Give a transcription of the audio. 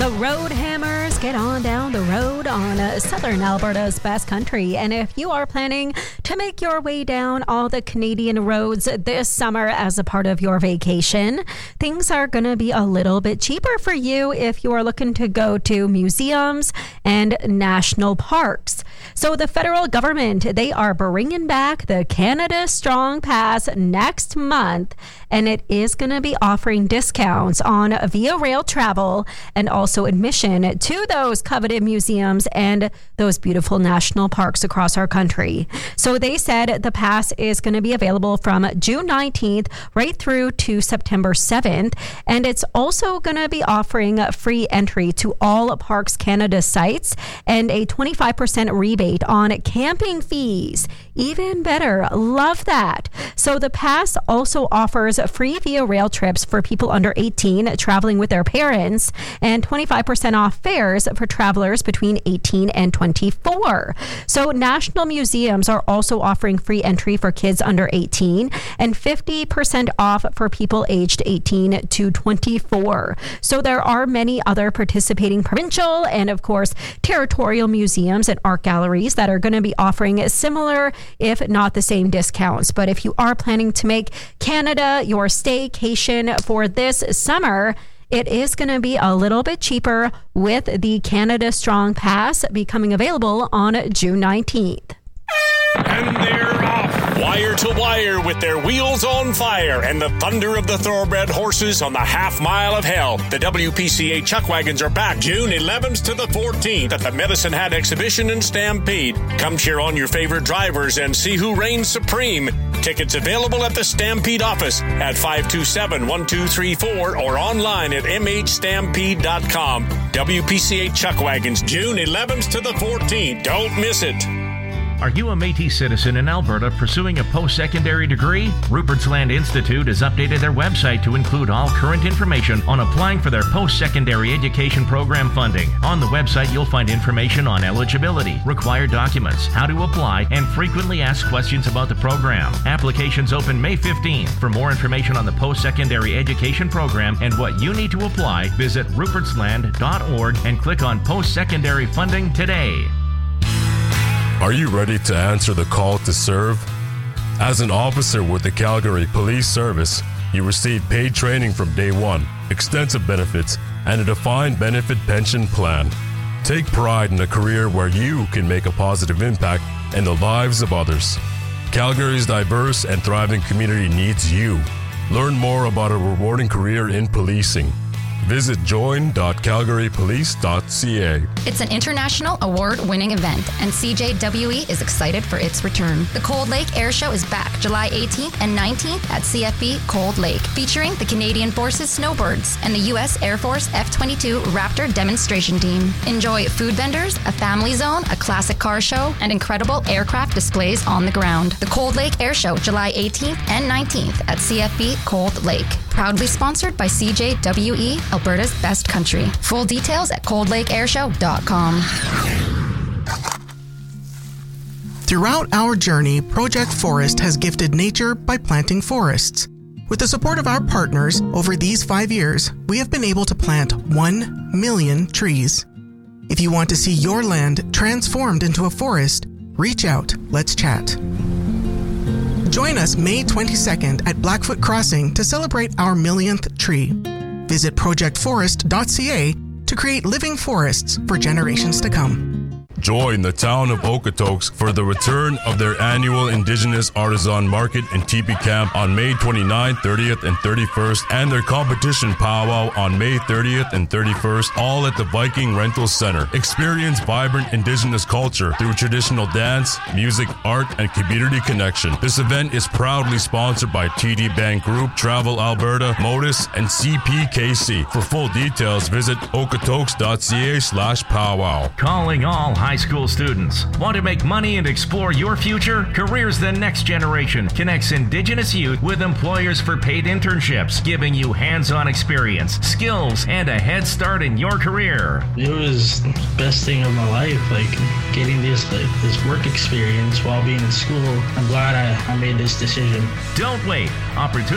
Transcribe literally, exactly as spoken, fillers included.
The Road Hammers get on down the road on uh, southern Alberta's best country. And if you are planning to make your way down all the Canadian roads this summer as a part of your vacation, things are going to be a little bit cheaper for you if you are looking to go to museums and national parks. So the federal government, they are bringing back the Canada Strong Pass next month, and it is going to be offering discounts on Via Rail travel and also admission to those coveted museums and those beautiful national parks across our country. So they said the pass is going to be available from June nineteenth right through to September seventh, and it's also going to be offering free entry to all Parks Canada sites and a twenty-five percent rebate on camping fees. Even better. Love that. So the pass also offers free Via Rail trips for people under eighteen traveling with their parents and twenty-five percent off fares for travelers between eighteen and twenty-four. So national museums are also offering free entry for kids under eighteen and fifty percent off for people aged eighteen to twenty-four. So there are many other participating provincial and, of course, territorial museums and art galleries that are going to be offering similar, if not the same, discounts. But if you are planning to make Canada your staycation for this summer, it is going to be a little bit cheaper with the Canada Strong Pass becoming available on June nineteenth. And they're off, wire to wire, with their wheels on fire and the thunder of the thoroughbred horses on the half mile of hell. The W P C A Chuck Wagons are back June eleventh to the fourteenth at the Medicine Hat Exhibition in Stampede. Come cheer on your favorite drivers and see who reigns supreme. Tickets available at the Stampede office at five two seven, one two three four or online at m h stampede dot com. W P C A Chuck Wagons, June eleventh to the fourteenth. Don't miss it. Are you a Métis citizen in Alberta pursuing a post-secondary degree? Rupert's Land Institute has updated their website to include all current information on applying for their post-secondary education program funding. On the website, you'll find information on eligibility, required documents, how to apply, and frequently asked questions about the program. Applications open May fifteenth. For more information on the post-secondary education program and what you need to apply, visit ruperts land dot org and click on post-secondary funding today. Are you ready to answer the call to serve? As an officer with the Calgary Police Service, you receive paid training from day one, extensive benefits, and a defined benefit pension plan. Take pride in a career where you can make a positive impact in the lives of others. Calgary's diverse and thriving community needs you. Learn more about a rewarding career in policing. Visit join dot calgary police dot c a. It's an international award-winning event, and C J W E is excited for its return. The Cold Lake Air Show is back July eighteenth and nineteenth at C F B Cold Lake, featuring the Canadian Forces Snowbirds and the U S Air Force F twenty-two Raptor demonstration team. Enjoy food vendors, a family zone, a classic car show, and incredible aircraft displays on the ground. The Cold Lake Air Show, July eighteenth and nineteenth at C F B Cold Lake. Proudly sponsored by C J W E, Alberta's best country. Full details at cold lake air show dot com. Throughout our journey, Project Forest has gifted nature by planting forests. With the support of our partners, over these five years, we have been able to plant one million trees. If you want to see your land transformed into a forest, reach out. Let's chat. Join us May twenty-second at Blackfoot Crossing to celebrate our millionth tree. Visit project forest dot c a to create living forests for generations to come. Join the town of Okotoks for the return of their annual Indigenous Artisan Market and Teepee Camp on May twenty-ninth, thirtieth, and thirty-first, and their competition powwow on May thirtieth and thirty-first, all at the Viking Rental Center. Experience vibrant Indigenous culture through traditional dance, music, art, and community connection. This event is proudly sponsored by T D Bank Group, Travel Alberta, Modus, and C P K C. For full details, visit okotoks dot c a slash powwow. Calling all high school students. Want to make money and explore your future? Careers the Next Generation connects Indigenous youth with employers for paid internships, giving you hands-on experience, skills, and a head start in your career. It was the best thing of my life, like getting this like, this work experience while being in school. I'm glad I, I made this decision. Don't wait. Opportunity